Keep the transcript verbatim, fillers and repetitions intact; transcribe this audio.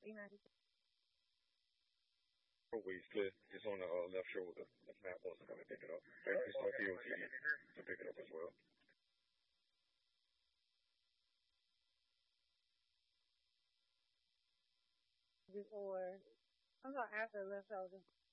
Wasted. He's on the uh, left shoulder. If Matt wants to come and pick it up. And he's on P O T to pick it up as well. Before I'm going after left shoulder.